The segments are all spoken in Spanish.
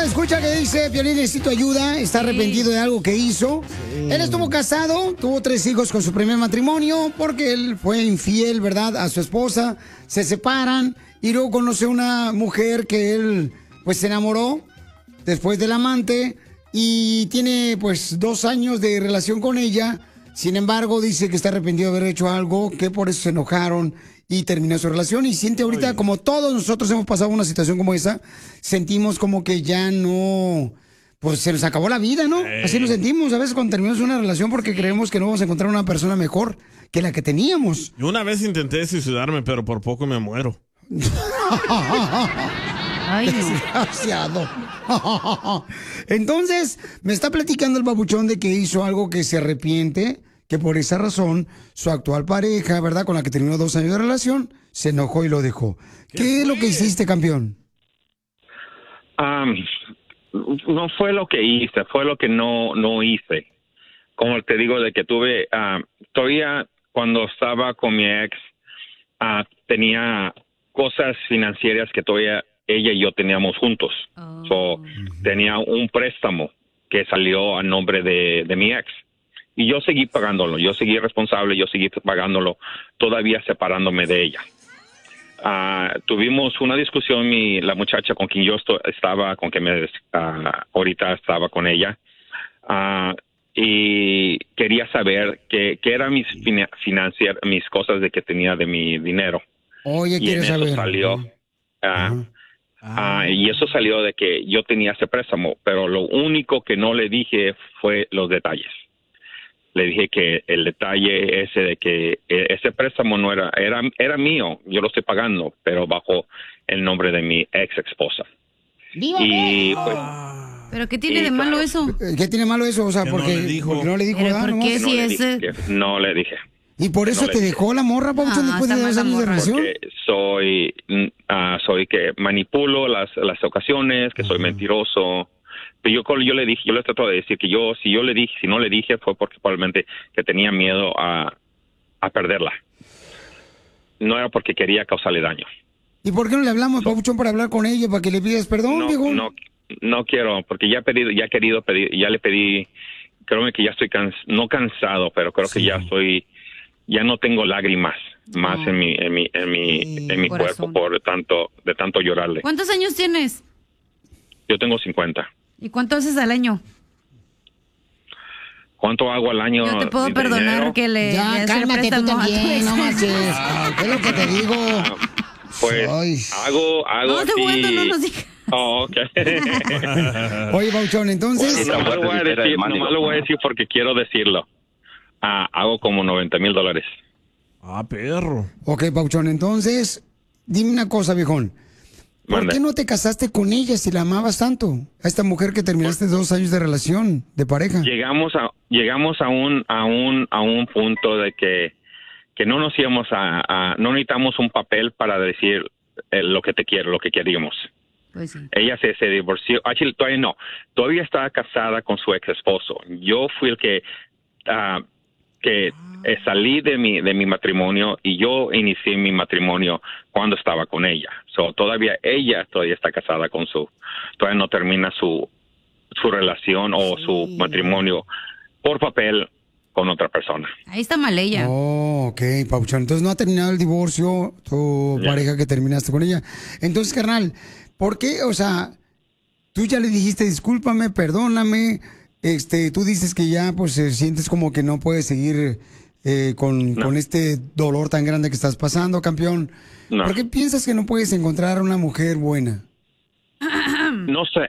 escucha que dice, Piolín, necesito ayuda, está arrepentido de algo que hizo. Él estuvo casado, tuvo 3 hijos con su primer matrimonio, porque él fue infiel, ¿verdad?, a su esposa. Se separan y luego conoce una mujer que él, pues, se enamoró después del amante y tiene, pues, 2 años de relación con ella. Sin embargo, dice que está arrepentido de haber hecho algo, que por eso se enojaron y terminó su relación, y siente ahorita, como todos nosotros hemos pasado una situación como esa, sentimos como que ya no, pues se nos acabó la vida, ¿no? Así nos sentimos a veces cuando terminamos una relación, porque creemos que no vamos a encontrar una persona mejor que la que teníamos. Yo una vez intenté suicidarme, pero por poco me muero. Ay, desgraciado. Entonces, me está platicando el babuchón de que hizo algo que se arrepiente, que por esa razón su actual pareja, ¿verdad?, con la que terminó 2 años de relación, se enojó y lo dejó. ¿Qué es lo que hiciste, campeón? No fue lo que hice, fue lo que no hice. Como te digo, de que tuve, todavía cuando estaba con mi ex, tenía cosas financieras que todavía ella y yo teníamos juntos. Tenía un préstamo que salió a nombre de mi ex. Y yo seguí pagándolo, yo seguí responsable, yo seguí pagándolo, todavía separándome de ella. Tuvimos una discusión, la muchacha con quien yo estaba, con que ahorita estaba con ella, y quería saber qué eran mis mis cosas de que tenía de mi dinero. Oye, y en eso saber. Salió, y eso salió de que yo tenía ese préstamo, pero lo único que no le dije fue los detalles. Le dije que el detalle ese de que ese préstamo no era mío, yo lo estoy pagando, pero bajo el nombre de mi ex esposa. Y pues, ¿pero qué tiene de malo eso? ¿Qué tiene malo eso? O sea, porque no le dijo nada. ¿Por qué si no le dije. ¿Y por eso te dejó la morra, Pabuchón, después de 2 años de relación? Porque soy que manipulo las ocasiones, que soy mentiroso. Pero yo le dije, yo le trato de decir que si no le dije fue porque probablemente que tenía miedo a perderla. No era porque quería causarle daño. ¿Y por qué no le hablamos, Pabuchón, para hablar con ella, para que le pidas perdón, viejo? No quiero, porque ya le pedí, creo que ya estoy no cansado, pero creo que ya no tengo lágrimas más en mi cuerpo de tanto llorarle. ¿Cuántos años tienes? Yo tengo 50. ¿Y cuánto haces al año? ¿Cuánto hago al año? Yo te puedo perdonar dinero? que le... Ya, cálmate tú también, no manches. Es lo que te digo. Pues hago no, así. Jugando, no nos digas. Oye, Bauchón, entonces... Nomás lo voy a decir porque quiero decirlo. Hago como $90,000. Perro. Ok, Bauchón, entonces, dime una cosa, viejón. ¿Por qué no te casaste con ella si la amabas tanto? A esta mujer que terminaste 2 años de relación, de pareja. Llegamos a un punto de que no nos íbamos no necesitamos un papel para decir lo que te quiero, lo que queríamos. Pues sí. Ella se divorció. Todavía estaba casada con su ex esposo. Yo fui el que salí de mi matrimonio y yo inicié mi matrimonio cuando estaba con ella. Todavía está casada con todavía no termina su relación o su matrimonio por papel con otra persona. Ahí está mal ella. Oh, ok, Pauchón. Entonces no ha terminado el divorcio tu pareja que terminaste con ella. Entonces, carnal, ¿por qué? O sea, tú ya le dijiste discúlpame, perdóname. Tú dices que ya pues sientes como que no puedes seguir con este dolor tan grande que estás pasando, campeón. No. ¿Por qué piensas que no puedes encontrar una mujer buena? No sé.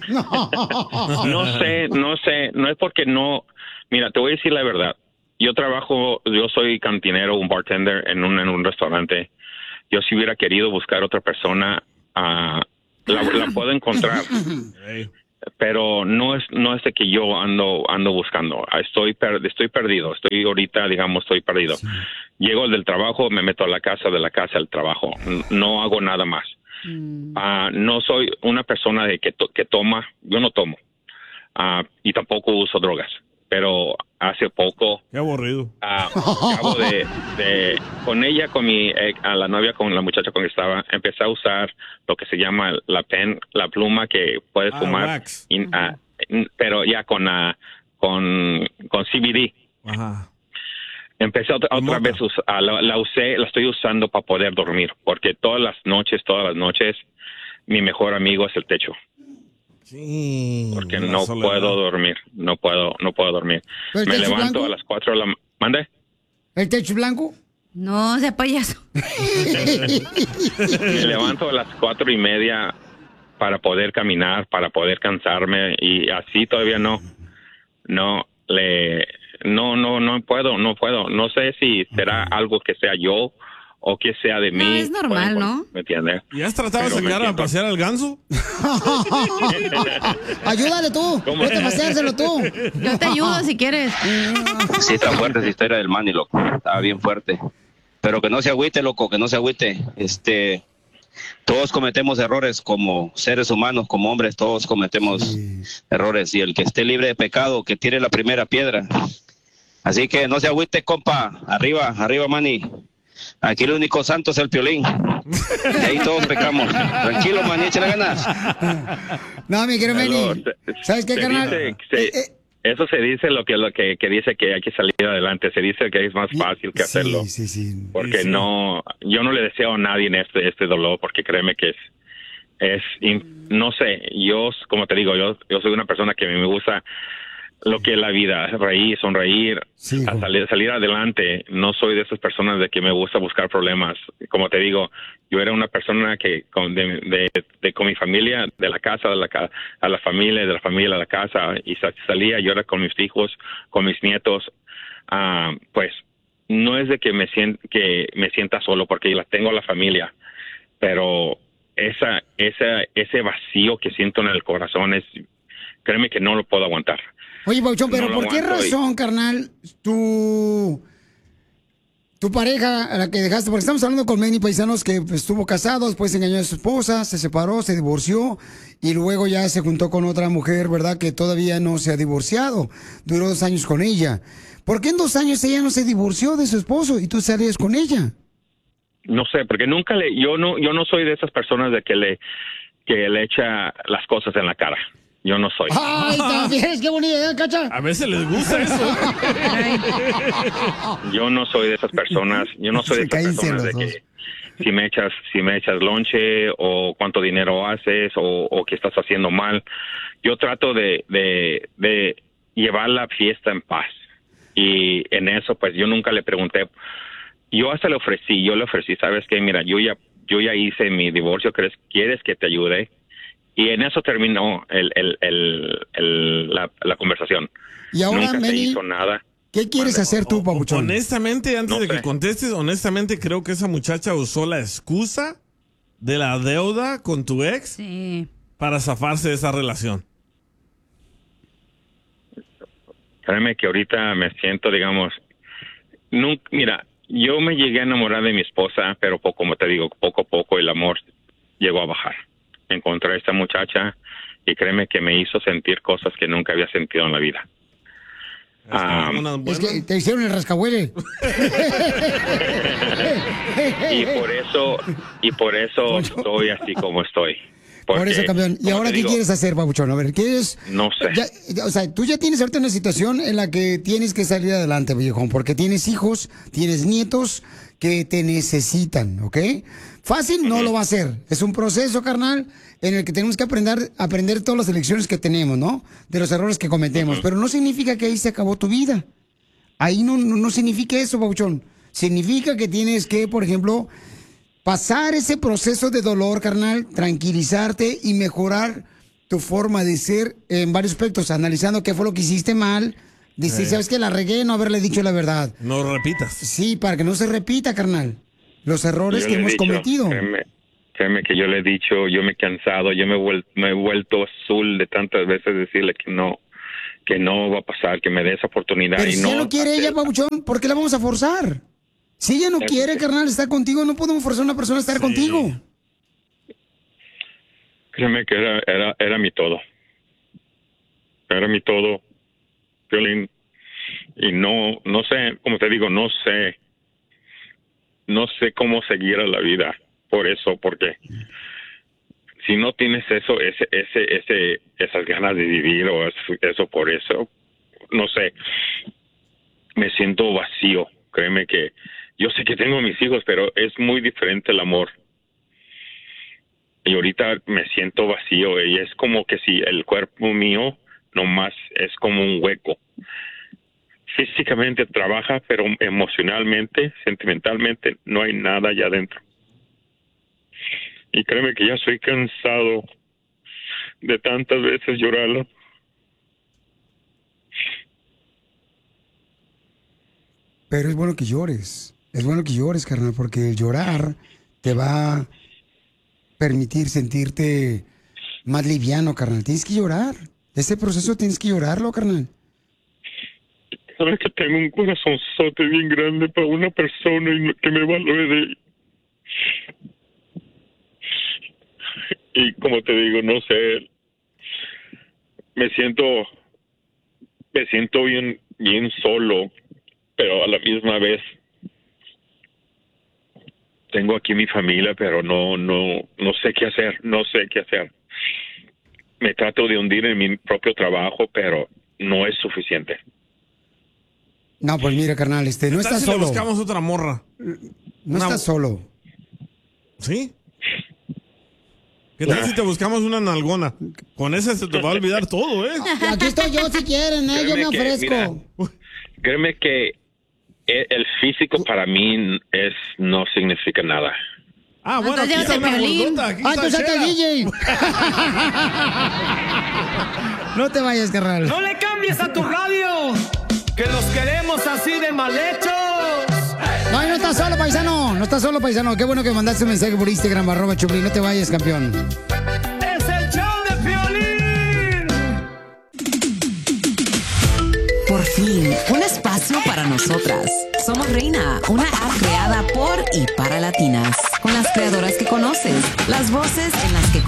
No es porque no. Mira, te voy a decir la verdad. Yo soy cantinero, un bartender en un restaurante. Yo si hubiera querido buscar otra persona, la puedo encontrar. Pero no es de que yo ando buscando. Estoy perdido. Estoy perdido. Sí. Llego del trabajo, me meto a la casa, de la casa al trabajo. No hago nada más. No soy una persona que toma. Yo no tomo. Y tampoco uso drogas. pero hace poco, Qué aburrido. acabo con ella, a la novia, con la muchacha con que estaba, empecé a usar lo que se llama la pluma que puedes fumar, wax. pero ya con CBD. Ajá. Empecé otra vez, la estoy usando para poder dormir, porque todas las noches, mi mejor amigo es el techo. Sí. Porque no puedo dormir, no puedo dormir. Me levanto blanco? a las 4 de la ¿Mande? ¿El techo blanco? No, sea payaso. Me levanto a las 4:30 para poder caminar, para poder cansarme, y así todavía no puedo. No sé si será algo que sea yo o que sea de mí. No, es normal, ¿no? ¿Me entiendes? ¿Y has tratado de enseñar a pasear al ganso? Ayúdale tú. Vete a paseárselo tú. Yo te ayudo si quieres. Sí, está fuerte esa historia del Manny, loco. Estaba bien fuerte. Pero que no se agüite, loco, que no se agüite. Todos cometemos errores como seres humanos, como hombres, todos cometemos errores. Y el que esté libre de pecado, que tire la primera piedra. Así que no se agüite, compa. Arriba, Manny. Aquí el único santo es el Piolín. Y ahí todos pecamos. Tranquilo, Manny, échale ganas. No, mi querido Manny. ¿Sabes qué, carnal? Eso se dice lo que dice que hay que salir adelante. Se dice que es más fácil que hacerlo. Sí. Porque yo no le deseo a nadie en este dolor, porque créeme que no sé, yo, como te digo, yo soy una persona que me gusta lo que es la vida, reír, sonreír, salir adelante. No soy de esas personas de que me gusta buscar problemas. Como te digo, yo era una persona que con mi familia, de la casa a la familia, de la familia a la casa, y salía, yo era con mis hijos, con mis nietos. Pues no es de que me sienta solo, porque la tengo a la familia, pero ese vacío que siento en el corazón créeme que no lo puedo aguantar. Oye, Pauchón, pero ¿por qué razón, carnal, tu pareja, a la que dejaste? Porque estamos hablando con Manny, paisanos, que estuvo casado, después engañó a su esposa, se separó, se divorció, y luego ya se juntó con otra mujer, ¿verdad?, que todavía no se ha divorciado. Duró 2 años con ella. ¿Por qué en 2 años ella no se divorció de su esposo y tú salías con ella? No sé, porque yo no soy de esas personas de que le echa las cosas en la cara. Yo no soy. ¡Ay, también! ¡Qué bonita idea, Cacha! A veces les gusta eso. Yo no soy de esas personas. Yo no soy de esas personas de que si me echas lonche o cuánto dinero haces o qué estás haciendo mal. Yo trato de llevar la fiesta en paz. Y en eso, pues yo nunca le pregunté. Yo hasta le ofrecí, ¿sabes qué? Mira, yo ya hice mi divorcio, ¿quieres que te ayude? Y en eso terminó la conversación. Y ahora, nunca Manny, se hizo nada. ¿Qué quieres hacer tú, Pabuchón? Honestamente, antes de que contestes, creo que esa muchacha usó la excusa de la deuda con tu ex para zafarse de esa relación. Créeme que ahorita me siento, digamos, mira, yo me llegué a enamorar de mi esposa, pero como te digo, poco a poco el amor llegó a bajar. Encontré a esta muchacha y créeme que me hizo sentir cosas que nunca había sentido en la vida. Es que te hicieron el rascahuele. y por eso estoy así como estoy. Por eso, campeón. ¿Y ahora qué quieres hacer, Pabuchón? A ver, ¿quieres? No sé. O sea, tú ya tienes ahorita una situación en la que tienes que salir adelante, viejón, porque tienes hijos, tienes nietos que te necesitan, ¿ok? Fácil no lo va a ser. Es un proceso, carnal, en el que tenemos que aprender todas las lecciones que tenemos, ¿no? De los errores que cometemos. Pero no significa que ahí se acabó tu vida. Ahí no significa eso, Pabuchón. Significa que tienes que, por ejemplo, pasar ese proceso de dolor, carnal, tranquilizarte y mejorar tu forma de ser en varios aspectos, analizando qué fue lo que hiciste mal, decir, ¿sabes qué? La regué, no haberle dicho la verdad. No lo repitas. Sí, para que no se repita, carnal, los errores que hemos cometido. Créeme que yo le he dicho, yo me he cansado, yo me he vuelto azul de tantas veces decirle que no va a pasar, que me dé esa oportunidad. Pero y si no ella no quiere ella, Pabuchón, ¿por qué la vamos a forzar? Si ella no quiere, carnal, estar contigo, no podemos forzar a una persona a estar contigo. Créeme que era mi todo. Era mi todo. Violín, Y no sé, como te digo, no sé cómo seguir a la vida por eso, porque si no tienes esas ganas de vivir o eso por eso, no sé, me siento vacío. Créeme que yo sé que tengo mis hijos, pero es muy diferente el amor. Y ahorita me siento vacío y es como que si el cuerpo mío nomás es como un hueco. Físicamente trabaja, pero emocionalmente, sentimentalmente, no hay nada allá adentro. Y créeme que ya estoy cansado de tantas veces llorarlo. Pero es bueno que llores. Es bueno que llores, carnal, porque el llorar te va a permitir sentirte más liviano, carnal. Tienes que llorar. Ese proceso tienes que llorarlo, carnal. Sabes que tengo un corazonzote bien grande para una persona y que me valore. Y como te digo, no sé, me siento bien solo, pero a la misma vez tengo aquí mi familia, pero no sé qué hacer, Me trato de hundir en mi propio trabajo, pero no es suficiente. No, pues mira, carnal, no estás solo. Buscamos otra morra. No estás solo. ¿Sí? ¿Qué tal si te buscamos una nalgona? Con esa se te va a olvidar todo, ¿eh? Aquí estoy yo si quieren, ¿eh? Yo me ofrezco. Créeme que el físico para mí no significa nada. Ah, bueno, aquí está una gordota. Tú saca el DJ. No te vayas, carnal. ¡No le cambies a tu radio! ¡Que los queremos así de mal hechos! No, no estás solo, paisano. No estás solo, paisano. Qué bueno que mandaste un mensaje por Instagram, @Choplin. No te vayas, campeón. ¡Es el show de Piolín! Por fin, un espacio para nosotras. Somos Reina, una app creada por y para latinas. Con las creadoras que conoces, las voces en las que